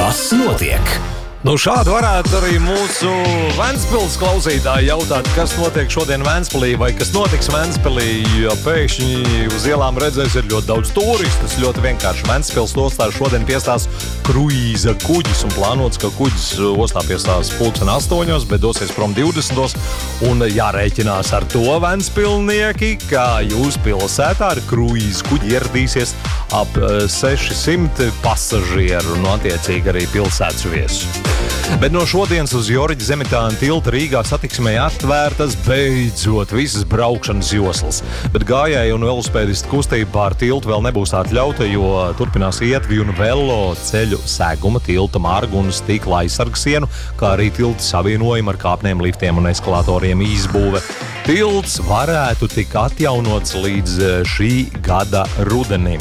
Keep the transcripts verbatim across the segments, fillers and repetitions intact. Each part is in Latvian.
Kas notiek? Nu, šādi varētu arī mūsu Ventspils klausītāji jautāt, kas notiek šodien Ventspilī vai kas notiks Ventspilī, jo pēkšņi uz ielām redzēs ir ļoti daudz turistus, ļoti vienkārši. Ventspils ostā šodien piestās kruīza kuģis un plānots, ka kuģis ostā piestās pulksten astoņos, bet dosies prom divdesmitos un jārēķinās ar to Ventspilnieki, ka jūs pilsētā ar kruīza kuģi ieradīsies ap sešsimt pasažieru un attiecīgi arī pilsētas viesu. Bet no šodienas uz Jorģa Zemitāna tilta Rīgā satiksmē atvērtas beidzot visas braukšanas joslas. Bet gājēju un velospēdistu kustība pār tiltu vēl nebūs atļauta, jo turpinās ietvi un velo ceļu seguma, tilta margu un stikla aizsargsienu, kā arī tilta savienojumu ar kāpnēm, liftiem un eskalatoriem izbūve. Tilts varētu tik atjaunots līdz šī gada rudenim.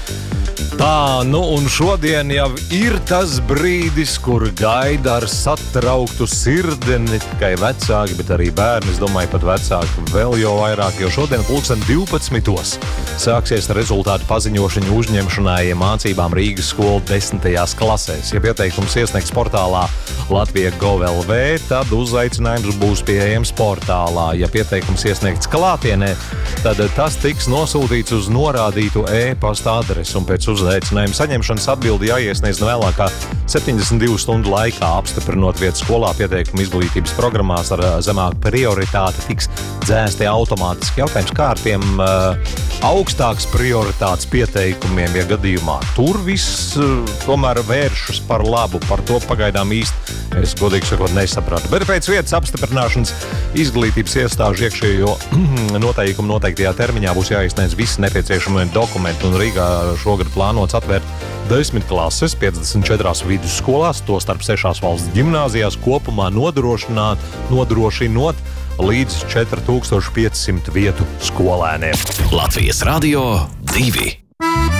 Tā, nu un šodien jau ir tas brīdis, kur gaida ar satrauktu sirdi ne tikai vecāki, bet arī bērni. Es domāju, pat vecāki vēl jau vairāk, jo šodien pulksten divpadsmitos sāksies rezultātu paziņošana uzņemšanai mācībām Rīgas skolu desmitajās klasēs. Ja pieteikums iesniegs portālā Latvija Gov L V, tad uzaicinājums būs pieejams portālā. Ja pieteikums iesniegts klātienē, tad tas tiks nosūtīts uz norādītu e-pasta adresi un pēc uzaicinājuma saņemšanas atbildi jāiesniedz vēlāk kā septiņdesmit divu stundu laikā, apstiprinot vietu skolā. Pieteikumu izglītības programmās ar zemāku prioritāti tiks dzēsti automātiski. Jautājums, kā ar tiem uh, augstāks prioritātes pieteikumiem, ja gadījumā tur viss uh, tomēr vēršas par labu, par to pagaidām īsti es godīgi sakot nesapratu. Bet pēc vietas apstiprināšanas izglītības iestāžu iekšējo noteikumu noteiktajā termiņā būs jāizsniedz visi nepieciešamie dokumenti, un Rīgā šogad plānots atvērt desmit klases piecdesmit četrās vidusskolās, to starp sešās valsts ģimnāzijās, kopumā nodrošināt, nodrošinot līdz četri tūkstoši piecsimt vietu skolēniem. Latvijas Radio divi.